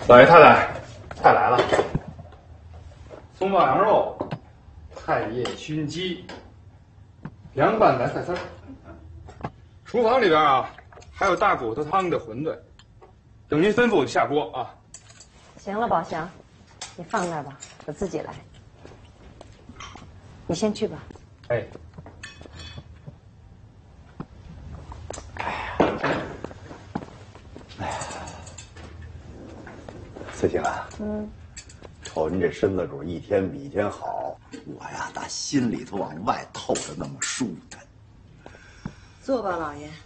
老爷太太，菜来了，松爆羊肉、菜叶熏鸡、凉拌白菜丝儿。厨房里边啊，还有大骨头汤的馄饨，等您吩咐我就下锅啊。 行了，宝祥，你放那儿吧，我自己来。你先去吧。 哎。 翠萍啊，瞅您这身子主一天比一天好，我呀打心里头往外透着那么舒坦。 坐吧，老爷。